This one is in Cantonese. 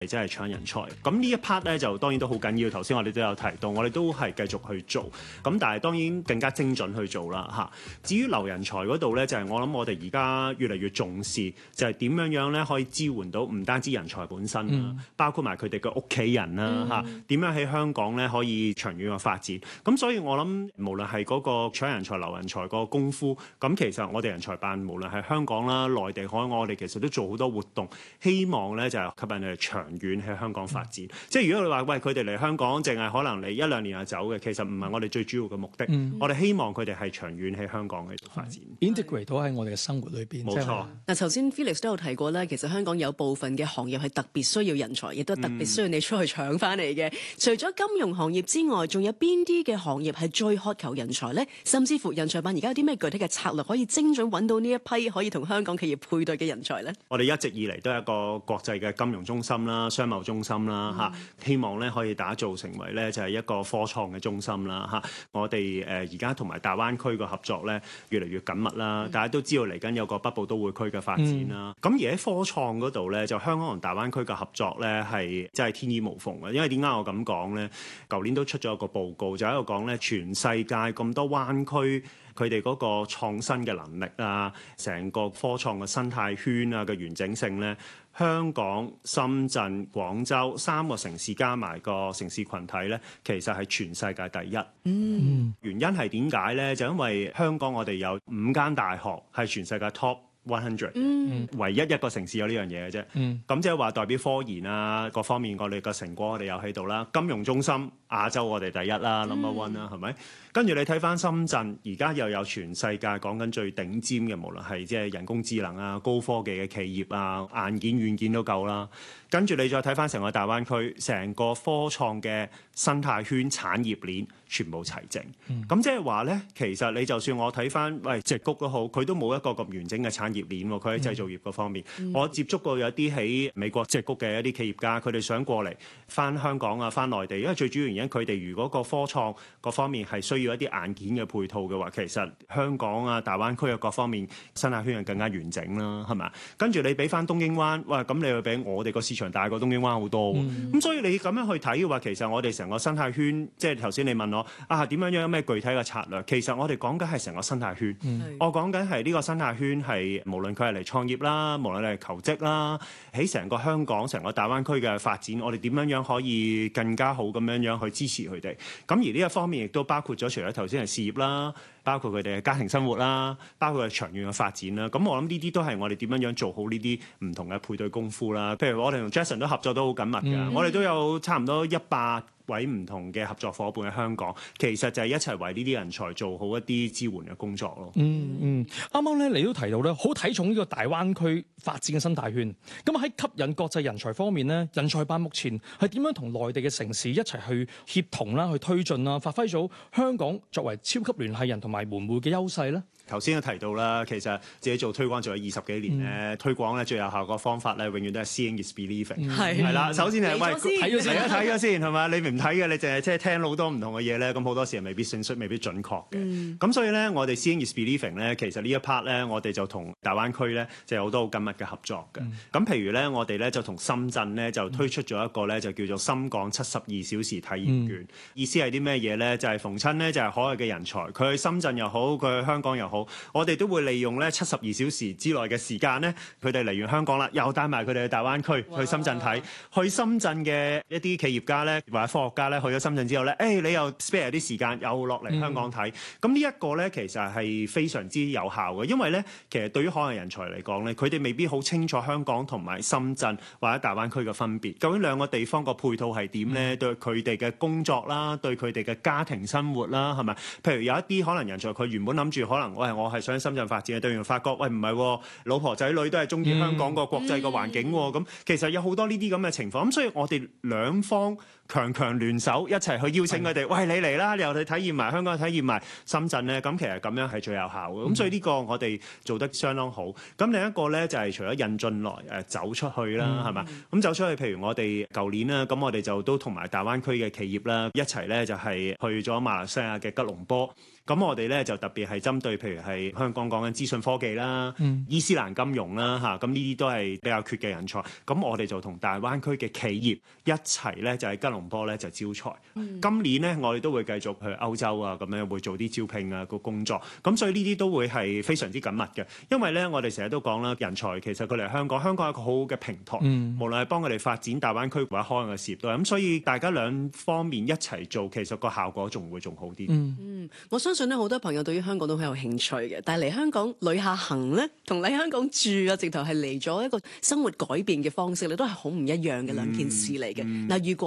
即係搶人才。咁呢一 part 咧就當然都好緊要。頭先我哋都有提到，我哋都係繼續去做。咁但係當然更加精準去做啦嚇。至於留人才嗰度咧，就係我諗我哋而家越嚟越重視，就係點樣咧可以支援到唔單止人才本身啦，包括埋佢哋嘅屋企人啦嚇。點樣喺香港咧可以長遠嘅發展？咁所以我諗無論係嗰個搶人才、留人才個功夫，咁其實我哋人才辦無論係香港啦、內地、海外，我哋其實都做好多活動，希望咧就係吸引佢哋長遠喺香港發展。即係如果你話喂佢哋嚟香港，淨係可能嚟1-2年就走嘅，其實唔係我哋最主要嘅目的。我哋希望佢哋係長遠喺香港去發展 ，integrate 到喺我哋嘅生活裏邊。 冇錯。 嗱，頭先 Felix 都有提過咧，其實香港有部分嘅行業係特別需要人才，亦都特別需要你出去搶翻嚟嘅。除咗金融行業之外，仲有邊啲嘅行業係最渴求人才咧？甚至乎人才辦而家有啲咩具體嘅策略，可以精準揾到呢一批可以同香港企業配對嘅人才咧？ 我哋一直以嚟都係一個國際嘅金融中心啦、商貿中心啦嚇，希望咧可以打造成為咧就係一個科創嘅中心啦嚇。我哋而家同埋大灣區嘅合作咧越嚟越緊密啦，大家都知道嚟緊有個北部都會區嘅發展啦。咁而喺科創嗰度咧，就香港同大灣區嘅合作咧係真係天衣無縫嘅。因為點解我咁講咧？舊年都出咗一個報告，就喺度講咧，全世界咁多灣區，佢哋嗰個創新嘅能力啊，成個科創嘅生態圈啊嘅完整性咧，香港、深圳、廣州3個城市加埋個城市群體咧，其實係全世界第一。原因係點解咧？就因為香港我哋有5間大學係全世界 Top 100，唯一一個城市有呢樣嘢嘅啫。咁即係話代表科研啊各方面我哋嘅成果我哋有喺度啦。金融中心亞洲我哋第一啦，number one 啦，係咪？跟住你睇翻深圳，而家又有全世界講緊最頂尖嘅，無論係即係人工智能啊、高科技嘅企業啊，硬件軟件都夠啦。跟住你再睇翻成個大灣區，成個科創嘅生態圈、產業鏈全部齊整。咁即係話咧，其實你就算我睇翻，喂，矽谷都好，佢都冇一個咁完整嘅產業鏈喎。佢喺製造業嗰方面，我接觸過有啲喺美國矽谷嘅一啲企業家，佢哋想過嚟翻香港啊、翻內地，因為最主要原因佢哋如果個科創各方面係需要一啲硬件嘅配套嘅話，其實香港啊、大灣區嘅各方面生態圈係更加完整啦，係咪？跟住你俾翻東京灣，喂，咁你會俾我哋個市場大過東京灣好多喎。咁所以你咁樣去睇嘅話，其實我哋成個生態圈，即係頭先你問我啊點樣有咩具體嘅策略？其實我哋講緊係成個生態圈。我講緊係呢個生態圈係無論佢係嚟創業啦，無論你係求職啦，喺成個香港、成個大灣區嘅發展，我哋點樣可以更加好咁樣去支持佢哋？咁而呢一方面亦都包括咗除咗頭先係事業啦，包括佢哋嘅家庭生活啦，包括佢長遠嘅發展啦。咁我諗呢啲都係我哋點樣做好呢啲唔同嘅配對功夫啦。譬如我哋同 Jason 都合作都好緊密㗎，我哋都有差唔多100位唔同嘅合作伙伴喺香港，其實就係一齊為呢啲人才做好一啲支援嘅工作咯。 啱啱咧你都提到咧，好睇重呢個大灣區發展嘅生態圈。咁喺吸引國際人才方面咧，人才辦目前係點樣同內地嘅城市一齊去協同啦、去推進啦，發揮咗香港作為超級聯繫人同埋門戶嘅優勢咧？ 頭先都提到啦，其實自己做推廣做咗20幾年咧，推廣咧最有效個方法咧，永遠都係 seeing is believing。係啦，首先係喂睇咗先係嘛？你唔睇嘅，你淨係即係聽好多唔同嘅嘢咧，咁好多時係未必信息未必準確嘅。咁所以咧，我哋 seeing is believing 咧，其實呢一 part 咧，我哋就同大灣區咧就有好多好緊密嘅合作嘅。咁譬如咧，我哋咧就同深圳咧就推出咗一個咧就叫做深港72小時體驗券。意思係啲咩嘢咧？就係逢親咧就係海外嘅人才，佢去深圳又好，佢去香港又好。我哋都會利用咧72小時之內嘅時間咧，佢哋嚟完香港啦，又帶埋佢哋去大灣區去深圳睇，去深圳嘅一啲企業家咧或者科學家咧去咗深圳之後咧，你又 spare 啲時間又落嚟香港睇，咁呢一個咧其實係非常之有效嘅，因為咧其實對於海外人才嚟講咧，佢哋未必好清楚香港同埋深圳或者大灣區嘅分別，究竟兩個地方個配套係點咧？對佢哋嘅工作啦，對佢哋嘅家庭生活啦，係咪？譬如有一啲可能人才，佢原本諗住可能我係想喺深圳發展嘅，對完發覺喂唔係，老婆仔女都係中意香港個國際個環境喎，咁其實有好多呢啲咁嘅情況，咁所以我哋兩方強聯手一齊去邀請佢哋，喂你嚟啦，你又去體驗埋香港，體驗埋深圳咧，咁其實咁樣係最有效嘅，咁所以呢個我哋做得相當好。咁另一個咧就係除咗引進來走出去啦，係嘛？咁走出去，譬如我哋舊年啦，咁我哋就都同埋大灣區嘅企業啦一齊咧，就係去咗馬來西亞嘅吉隆坡。 咁我哋咧就特別係針對譬如係香港講緊資訊科技啦、伊斯蘭金融啦嚇，咁呢啲都係比較缺嘅人才。咁我哋就同大灣區嘅企業一齊咧就喺吉隆坡咧就招才。今年咧我哋都會繼續去歐洲啊，咁樣會做啲招聘啊個工作。咁所以呢啲都會係非常之緊密嘅，因為咧我哋成日都講啦，人才其實佢嚟香港係一個好好嘅平台，無論係幫佢哋發展大灣區或者開嘅事業都係。咁所以大家兩方面一齊做，其實個效果仲好啲。 我相信咧好多朋友對於香港都好有興趣嘅，但係嚟香港旅下行咧，同嚟香港住啊，直頭係嚟咗一個生活改變嘅方式咧，都係好唔一樣嘅兩件事嚟嘅。嗱，如果